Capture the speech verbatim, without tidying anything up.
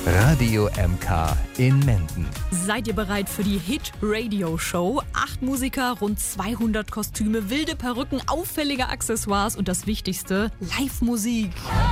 Radio M K in Menden. Seid ihr bereit für die Hit-Radio-Show? Acht Musiker, rund zweihundert Kostüme, wilde Perücken, auffällige Accessoires und das Wichtigste, Live-Musik.